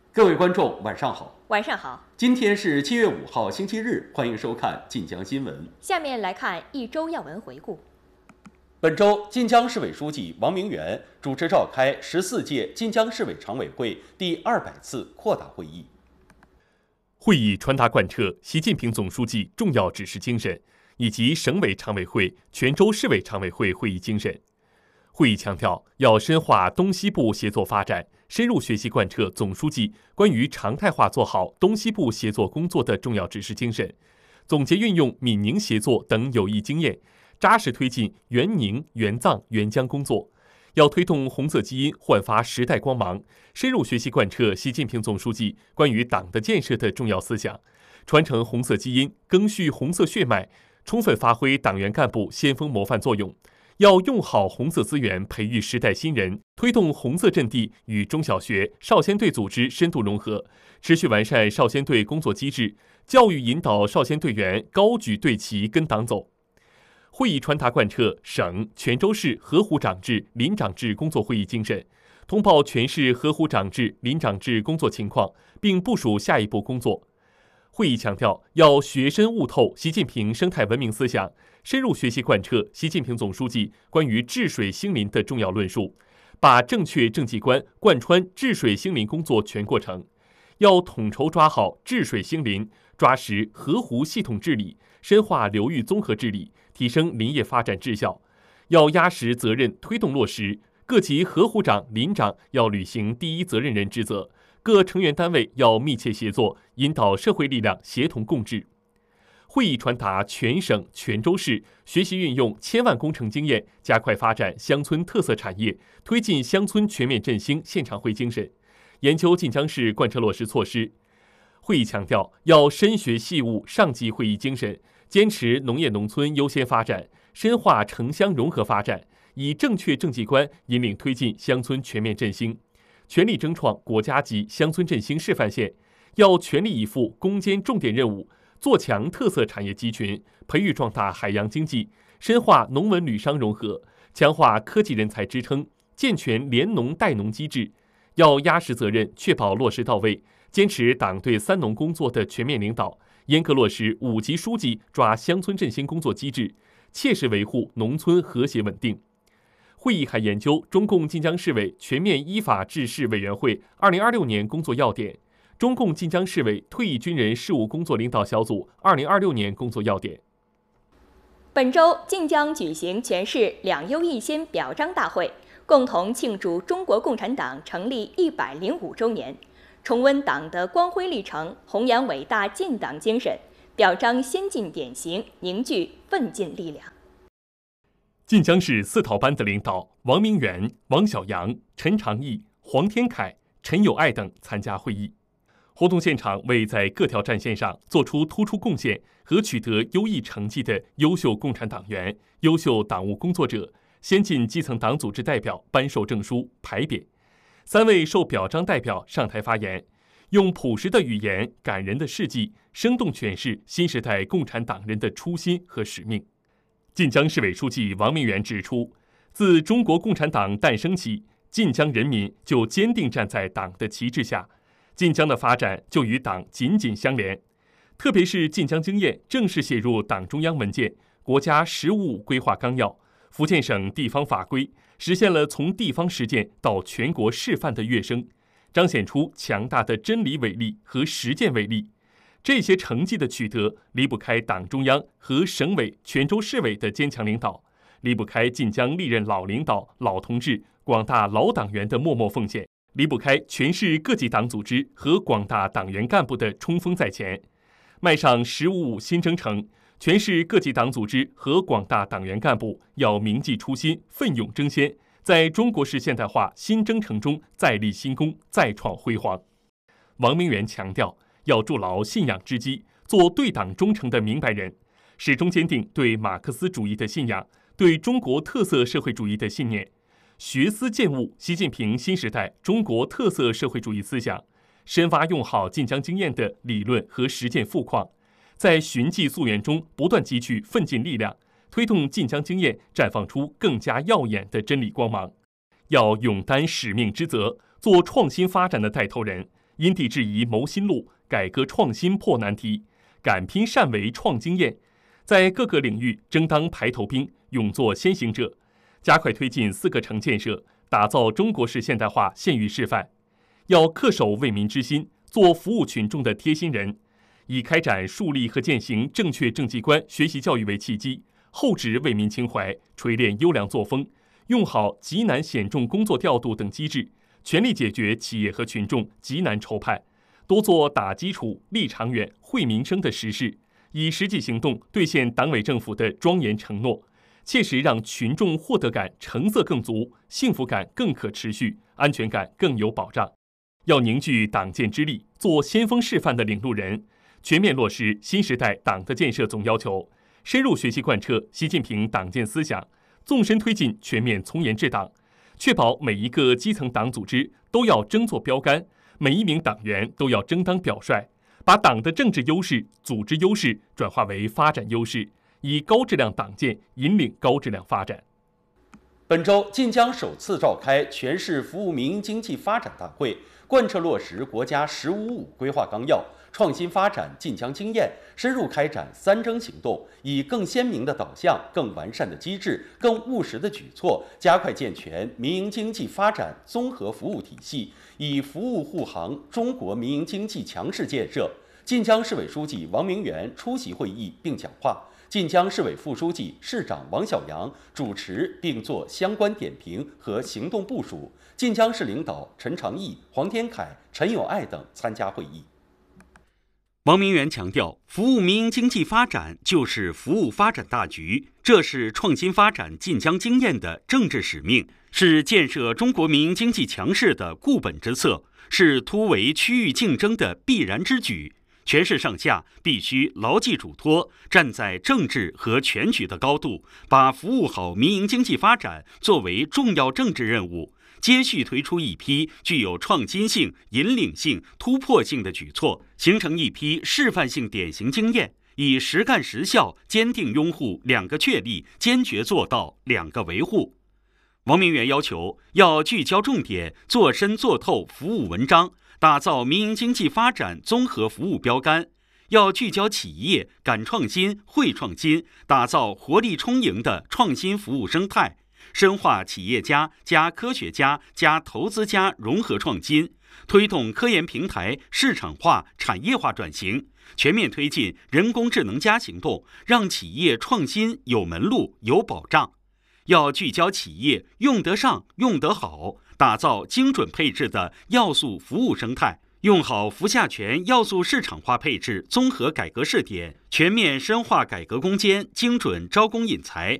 各位观众，晚上好。 晚上好， 今天是7月5号，星期日，欢迎收看晋江新闻。 下面来看一周要闻回顾。 本周，晋江市委书记王明元主持召开14届晋江市委常委会第200次扩大会议。 会议传达贯彻习近平总书记重要指示精神，以及省委常委会、泉州市委常委会会议精神。会议强调，要深化东西部协作发展，深入学习贯彻总书记关于常态化做好东西部协作工作的重要指示精神，总结运用闽宁协作等有益经验，扎实推进援宁、援藏、援疆工作。要推动红色基因焕发时代光芒，深入学习贯彻习近平总书记关于党的建设的重要思想，传承红色基因，赓续红色血脉，充分发挥党员干部先锋模范作用。要用好红色资源，培育时代新人，推动红色阵地与中小学、少先队组织深度融合，持续完善少先队工作机制，教育引导少先队员高举队旗跟党走。会议传达贯彻省、泉州市河湖长制、临长制工作会议精神，通报全市河湖长制、临长制工作情况，并部署下一步工作。会议强调，要学深悟透习近平生态文明思想，深入学习贯彻习近平总书记关于治水兴林的重要论述，把正确政绩观贯穿治水兴林工作全过程。要统筹抓好治水兴林，抓实河湖系统治理，深化流域综合治理，提升林业发展质效。要压实责任，推动落实，各级河湖长、临长要履行第一责任人职责，各成员单位要密切协作，引导社会力量协同共治。会议传达全省、泉州市学习运用千万工程经验，加快发展乡村特色产业，推进乡村全面振兴现场会精神，研究晋江市贯彻落实措施。会议强调，要深学细悟上级会议精神，坚持农业农村优先发展，深化城乡融合发展，以正确政绩观引领推进乡村全面振兴，全力争创国家级乡村振兴示范县。要全力以赴攻坚重点任务，做强特色产业集群，培育壮大海洋经济，深化农文旅商融合，强化科技人才支撑，健全联农带农机制。要压实责任，确保落实到位，坚持党对三农工作的全面领导，严格落实5级书记抓乡村振兴工作机制，切实维护农村和谐稳定。会议还研究中共晋江市委全面依法治市委员会2026年工作要点，中共晋江市委退役军人事务工作领导小组2026年工作要点。 本周，晋江举行全市2优1先表彰大会，共同庆祝中国共产党成立105周年，重温党的光辉历程，弘扬伟大建党精神，表彰先进典型，凝聚奋进力量。 晋江市4套班的领导王明元、王小阳、陈长义、黄天凯、陈友爱等参加会议。活动现场为在各条战线上做出突出贡献和取得优异成绩的优秀共产党员、优秀党务工作者、先进基层党组织代表颁授证书、牌匾。3位受表彰代表上台发言，用朴实的语言、感人的事迹，生动诠释新时代共产党人的初心和使命。晋江市委书记王明元指出，自中国共产党诞生起，晋江人民就坚定站在党的旗帜下，晋江的发展就与党紧紧相连。特别是晋江经验正式写入党中央文件、国家“十五五”规划纲要、福建省地方法规，实现了从地方实践到全国示范的跃升，彰显出强大的真理伟力和实践伟力。这些成绩的取得，离不开党中央和省委、泉州市委的坚强领导，离不开晋江历任老领导、老同志、广大老党员的默默奉献，离不开全市各级党组织和广大党员干部的冲锋在前。迈上“15/5”新征程，全市各级党组织和广大党员干部要铭记初心，奋勇争先，在中国式现代化新征程中再立新功，再创辉煌。王明元强调，要筑牢信仰之基，做对党忠诚的明白人，始终坚定对马克思主义的信仰，对中国特色社会主义的信念，学思践悟习近平新时代中国特色社会主义思想，深挖用好晋江经验的理论和实践富矿，在寻迹溯源中不断汲取奋进力量，推动晋江经验绽放出更加耀眼的真理光芒。要勇担使命之责，做创新发展的带头人， 因地制宜谋新路，改革创新破难题，敢拼善为创经验，在各个领域争当排头兵，勇做先行者，加快推进4个城建设，打造中国式现代化县域示范。要恪守为民之心，做服务群众的贴心人，以开展树立和践行正确政绩观学习教育为契机，厚植为民情怀，锤炼优良作风，用好急难险重工作调度等机制，全力解决企业和群众急难愁盼，多做打基础、立长远、惠民生的实事，以实际行动兑现党委政府的庄严承诺，切实让群众获得感、成色更足，幸福感更可持续，安全感更有保障。要凝聚党建之力，做先锋示范的领路人，全面落实新时代党的建设总要求，深入学习贯彻习近平党建思想，纵深推进全面从严治党，确保每一个基层党组织都要争做标杆，每一名党员都要争当表率，把党的政治优势、组织优势转化为发展优势，以高质量党建引领高质量发展。 本周，晋江首次召开全市服务民营经济发展大会，贯彻落实国家“十五五”规划纲要，创新发展晋江经验，深入开展3征行动，以更鲜明的导向、更完善的机制、更务实的举措，加快健全民营经济发展综合服务体系，以服务护航中国民营经济强势建设。晋江市委书记王明元出席会议并讲话。晋江市委副书记、市长王小阳主持并作相关点评和行动部署。晋江市领导陈长义、黄天凯、陈友爱等参加会议。 王明元强调，服务民营经济发展就是服务发展大局，这是创新发展晋江经验的政治使命，是建设中国民营经济强势的固本之策，是突围区域竞争的必然之举。全市上下必须牢记嘱托，站在政治和全局的高度，把服务好民营经济发展作为重要政治任务，接续推出一批具有创新性、引领性、突破性的举措，形成一批示范性典型经验，以实干实效坚定拥护2个确立，坚决做到2个维护。王明元要求要聚焦重点，做深做透服务文章，打造民营经济发展综合服务标杆，要聚焦企业敢创新、会创新，打造活力充盈的创新服务生态，深化企业家加科学家加投资家融合创新，推动科研平台市场化、产业化转型，全面推进人工智能行动，让企业创新有门路、有保障。要聚焦企业用得上、用得好，打造精准配置的要素服务生态，用好服下权要素市场化配置综合改革试点，全面深化改革攻坚，精准招工引才，